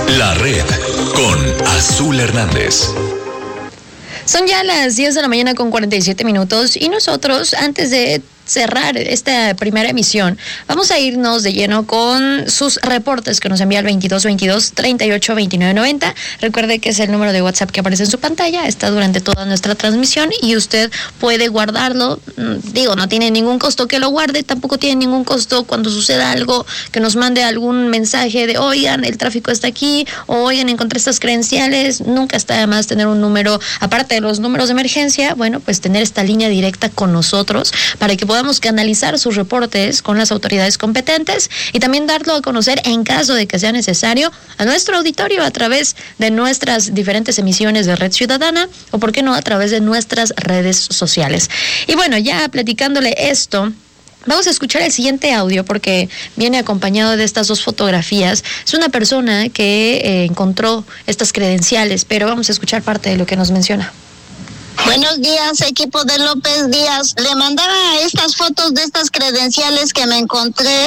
La Red con Azul Hernández. Son ya las 10 de la mañana con 47 minutos y nosotros, antes de cerrar esta primera emisión, vamos a irnos de lleno con sus reportes que nos envía al 2222-382990. Recuerde que es el número de WhatsApp que aparece en su pantalla, está durante toda nuestra transmisión y usted puede guardarlo. Digo, no tiene ningún costo que lo guarde, tampoco tiene ningún costo cuando suceda algo, que nos mande algún mensaje de oigan, el tráfico está aquí, o oigan, encontré estas credenciales. Nunca está de más tener un número, aparte de los números de emergencia, bueno, pues tener esta línea directa con nosotros para que podamos canalizar sus reportes con las autoridades competentes y también darlo a conocer en caso de que sea necesario a nuestro auditorio a través de nuestras diferentes emisiones de Red Ciudadana o, por qué no, a través de nuestras redes sociales. Y bueno, ya platicándole esto, vamos a escuchar el siguiente audio porque viene acompañado de estas dos fotografías. Es una persona que encontró estas credenciales, pero vamos a escuchar parte de lo que nos menciona. Buenos días, equipo de López Díaz. Le mandaba estas fotos de estas credenciales que me encontré,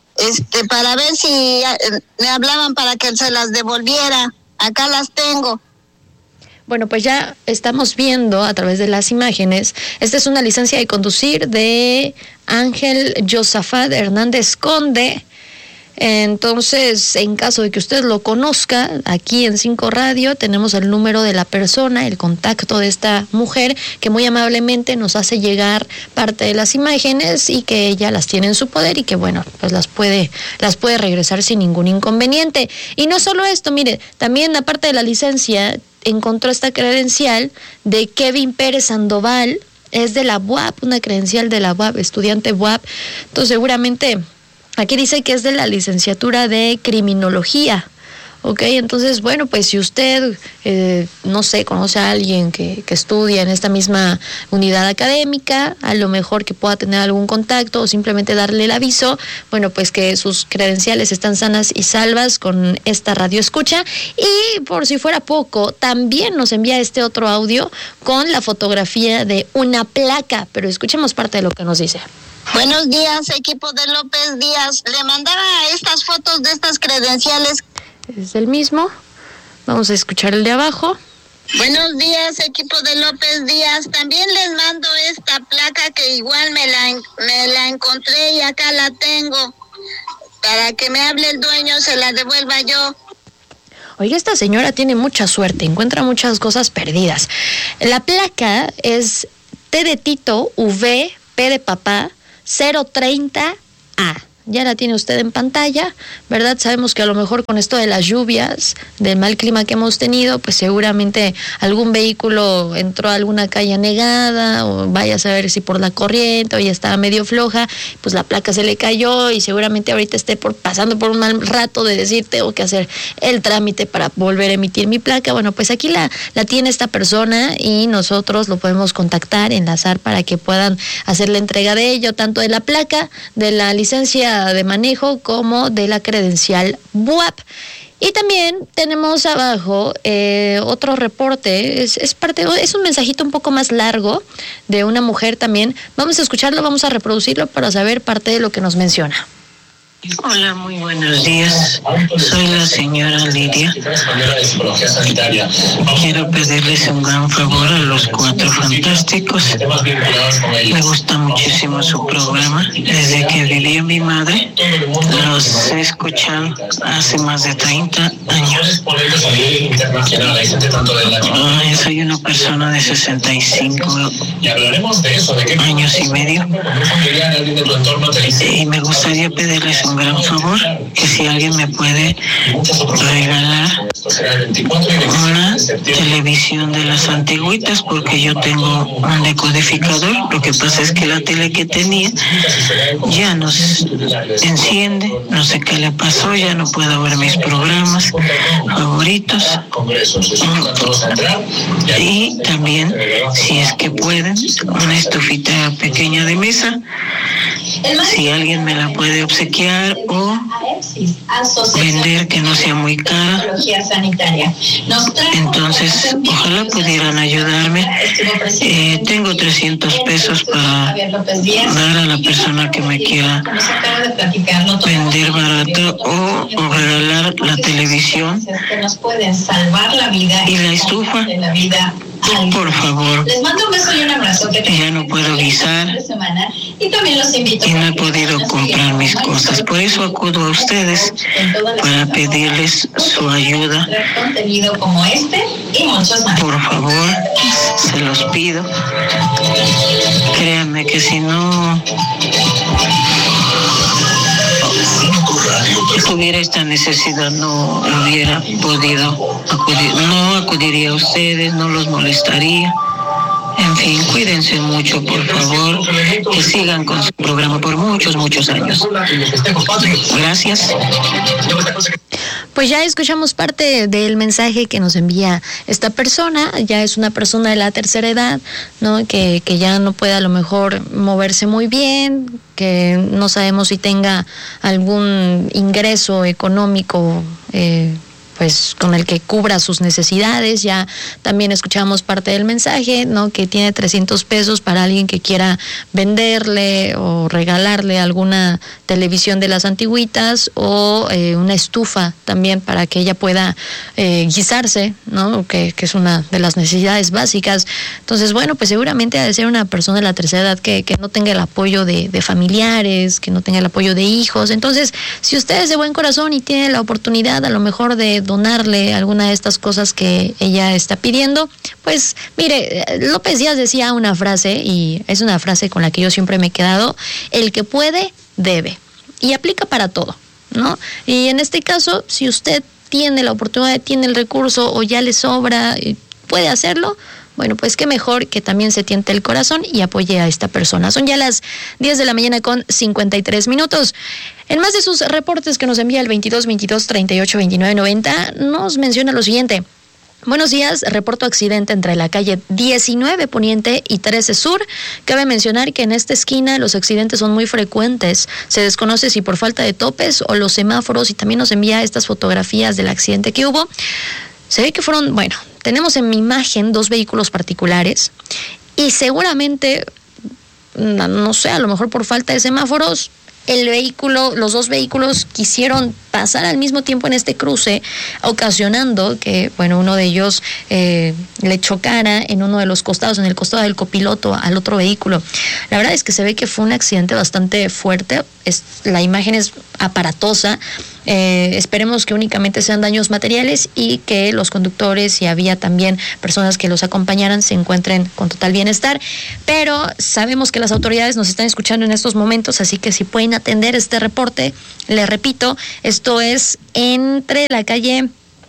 para ver si me hablaban para que se las devolviera. Acá las tengo. Bueno, pues ya estamos viendo a través de las imágenes. Esta es una licencia de conducir de Ángel Josafat Hernández Conde. Entonces, en caso de que usted lo conozca, aquí en 5 Radio tenemos el número de la persona, el contacto de esta mujer que muy amablemente nos hace llegar parte de las imágenes y que ella las tiene en su poder y que, bueno, pues las puede regresar sin ningún inconveniente. Y no solo esto, mire, también aparte de la licencia, encontró esta credencial de Kevin Pérez Sandoval, es de la UAP, una credencial de la UAP, estudiante UAP. Entonces, seguramente aquí dice que es de la licenciatura de criminología, ¿ok? Entonces, bueno, pues si usted, no sé, conoce a alguien que estudia en esta misma unidad académica, a lo mejor que pueda tener algún contacto o simplemente darle el aviso, bueno, pues que sus credenciales están sanas y salvas con esta radio escucha. Y por si fuera poco, también nos envía este otro audio con la fotografía de una placa, pero escuchemos parte de lo que nos dice. Buenos días, equipo de López Díaz. Le mandaba estas fotos de estas credenciales. Es el mismo. Vamos a escuchar el de abajo. Buenos días, equipo de López Díaz. También les mando esta placa que igual me la encontré y acá la tengo. Para que me hable el dueño, se la devuelva yo. Oiga, esta señora tiene mucha suerte, encuentra muchas cosas perdidas. La placa es T de Tito, V, P de papá, 030A. Ya la tiene usted en pantalla, ¿verdad? Sabemos que a lo mejor con esto de las lluvias, del mal clima que hemos tenido, pues seguramente algún vehículo entró a alguna calle anegada o vaya a saber si por la corriente o ya estaba medio floja, pues la placa se le cayó y seguramente ahorita esté pasando por un mal rato de decir tengo que hacer el trámite para volver a emitir mi placa. Bueno, pues aquí la tiene esta persona y nosotros lo podemos contactar, enlazar para que puedan hacer la entrega de ello, tanto de la placa, de la licencia de manejo como de la credencial BUAP. Y también tenemos abajo otro reporte, es un mensajito un poco más largo de una mujer también. Vamos a escucharlo, vamos a reproducirlo para saber parte de lo que nos menciona. Hola, muy buenos días. Soy la señora Lidia. Quiero pedirles un gran favor a los Cuatro Fantásticos. Me gusta muchísimo su programa. Desde que vivía mi madre, los he escuchado hace más de 30 años. Soy una persona de 65 años y medio. Y me gustaría pedirles un gran favor, que si alguien me puede regalar una televisión de las antigüitas, porque yo tengo un decodificador. Lo que pasa es que la tele que tenía ya no se enciende, no sé qué le pasó, ya no puedo ver mis programas favoritos. Y también, si es que pueden, una estufita pequeña de mesa si alguien me la puede obsequiar o vender, que no sea muy cara. Entonces, ojalá pudieran ayudarme. Tengo 300 pesos para dar a la persona que me quiera vender barato o regalar la televisión y la estufa. Por favor, les mando un beso y un abrazo. Ya no puedo guisar y también los invito y no he podido comprar mis cosas. Por eso acudo a ustedes para pedirles su ayuda. Contenido como este y muchos más. Por favor, se los pido. Créanme que si no tuviera esta necesidad, no hubiera podido acudir, no acudiría a ustedes, no los molestaría. En fin, cuídense mucho, por favor, que sigan con su programa por muchos años. Gracias. Pues ya escuchamos parte del mensaje que nos envía esta persona. Ya es una persona de la tercera edad, ¿no? Que ya no puede a lo mejor moverse muy bien, que no sabemos si tenga algún ingreso económico pues con el que cubra sus necesidades. Ya también escuchamos parte del mensaje, ¿no? Que tiene 300 pesos para alguien que quiera venderle o regalarle alguna televisión de las antiguitas o una estufa también para que ella pueda guisarse, ¿no? Que es una de las necesidades básicas. Entonces, bueno, pues seguramente ha de ser una persona de la tercera edad que no tenga el apoyo de familiares, que no tenga el apoyo de hijos. Entonces, si usted es de buen corazón y tiene la oportunidad a lo mejor de donarle alguna de estas cosas que ella está pidiendo, pues mire, López Díaz decía una frase, y es una frase con la que yo siempre me he quedado: el que puede, debe, y aplica para todo, ¿no? Y en este caso, si usted tiene la oportunidad, tiene el recurso o ya le sobra, puede hacerlo, bueno, pues qué mejor que también se tiente el corazón y apoye a esta persona. Son ya las 10 de la mañana con 53 minutos. En más de sus reportes que nos envía el 22-22-38-29-90, nos menciona lo siguiente: buenos días, reporto accidente entre la calle 19 Poniente y 13 Sur. Cabe mencionar que en esta esquina los accidentes son muy frecuentes. Se desconoce si por falta de topes o los semáforos, y también nos envía estas fotografías del accidente que hubo. Se ve que fueron, bueno, tenemos en mi imagen 2 vehículos particulares y seguramente, no sé, a lo mejor por falta de semáforos, los 2 vehículos quisieron pasar al mismo tiempo en este cruce, ocasionando que, bueno, uno de ellos le chocara en uno de los costados, en el costado del copiloto, al otro vehículo. La verdad es que se ve que fue un accidente bastante fuerte. La imagen es aparatosa. Esperemos que únicamente sean daños materiales y que los conductores, y había también personas que los acompañaran, se encuentren con total bienestar. Pero sabemos que las autoridades nos están escuchando en estos momentos, así que si pueden atender este reporte, le repito, esto es entre la calle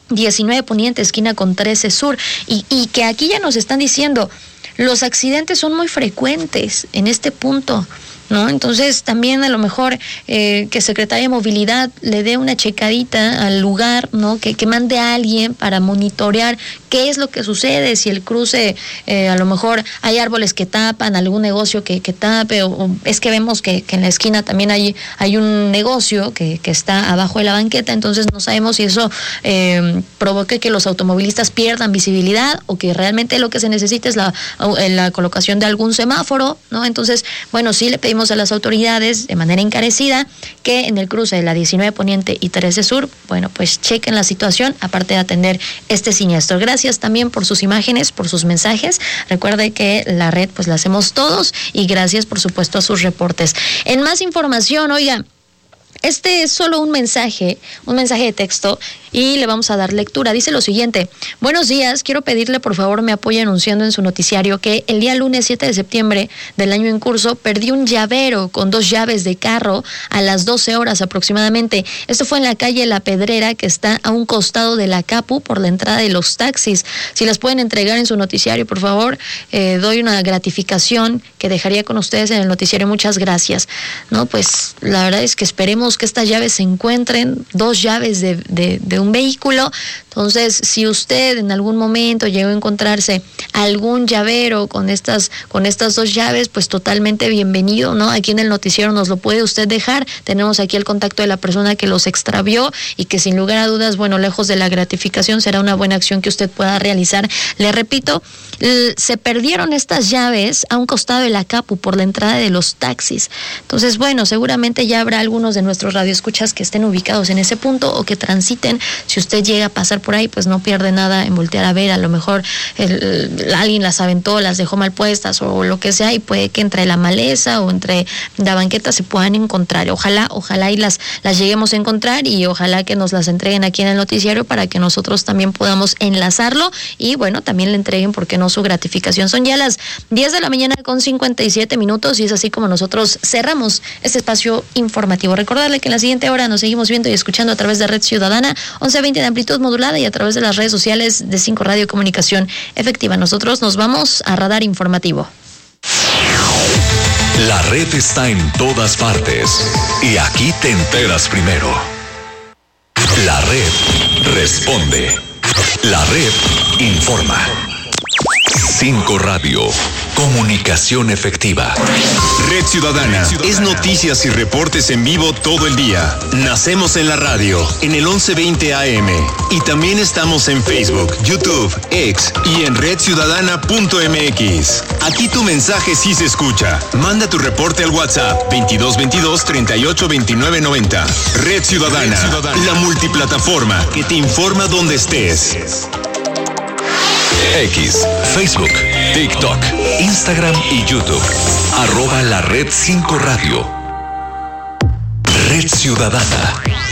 19 Poniente, esquina con 13 Sur, y que aquí ya nos están diciendo, los accidentes son muy frecuentes en este punto, ¿no? Entonces también a lo mejor que Secretaría de Movilidad le dé una checadita al lugar, ¿no? Que mande a alguien para monitorear qué es lo que sucede, si el cruce a lo mejor hay árboles que tapan, algún negocio que tape, o es que vemos que en la esquina también hay un negocio que está abajo de la banqueta. Entonces no sabemos si eso provoque que los automovilistas pierdan visibilidad o que realmente lo que se necesita es la colocación de algún semáforo, ¿no? Entonces, bueno, sí le pedimos a las autoridades de manera encarecida que en el cruce de la 19 Poniente y 13 Sur, bueno, pues chequen la situación, aparte de atender este siniestro. Gracias también por sus imágenes, por sus mensajes. Recuerde que la red pues la hacemos todos, y gracias por supuesto a sus reportes. En más información, oiga, este es solo un mensaje de texto, y le vamos a dar lectura. Dice lo siguiente: buenos días, quiero pedirle por favor me apoye anunciando en su noticiario que el día lunes 7 de septiembre del año en curso perdí un llavero con 2 llaves de carro a las 12 horas aproximadamente. Esto fue en la calle La Pedrera, que está a un costado de la Capu, por la entrada de los taxis. Si las pueden entregar en su noticiario, por favor, doy una gratificación que dejaría con ustedes en el noticiario. Muchas gracias. No, pues la verdad es que esperemos que estas llaves se encuentren, 2 llaves de un vehículo. Entonces, si usted en algún momento llegó a encontrarse algún llavero con estas 2 llaves, pues totalmente bienvenido, ¿no? Aquí en el noticiero nos lo puede usted dejar. Tenemos aquí el contacto de la persona que los extravió y que sin lugar a dudas, bueno, lejos de la gratificación, será una buena acción que usted pueda realizar. Le repito, se perdieron estas llaves a un costado de la Capu por la entrada de los taxis. Entonces, bueno, seguramente ya habrá algunos de nuestros radioescuchas que estén ubicados en ese punto o que transiten. Si usted llega a pasar por ahí, pues no pierde nada en voltear a ver. A lo mejor alguien las aventó, las dejó mal puestas o lo que sea, y puede que entre la maleza o entre la banqueta se puedan encontrar. Ojalá y las lleguemos a encontrar, y ojalá que nos las entreguen aquí en el noticiero para que nosotros también podamos enlazarlo y, bueno, también le entreguen, ¿por qué no?, su gratificación. Son ya las 10 de la mañana con 57 minutos y es así como nosotros cerramos este espacio informativo. Recordarle que en la siguiente hora nos seguimos viendo y escuchando a través de Red Ciudadana 1120 de amplitud modulada y a través de las redes sociales de 5 Radio Comunicación Efectiva. Nosotros nos vamos a Radar Informativo. La red está en todas partes y aquí te enteras primero. La red responde. La red informa. 5 Radio. Comunicación efectiva. Red Ciudadana es noticias y reportes en vivo todo el día. Nacemos en la radio, en el 1120 AM. Y también estamos en Facebook, YouTube, X y en redciudadana.mx. Aquí tu mensaje sí se escucha. Manda tu reporte al WhatsApp 2222 38 29 90. Red Ciudadana, la multiplataforma que te informa donde estés. X, Facebook, TikTok, Instagram y YouTube. @la Red 5 Radio. Red Ciudadana.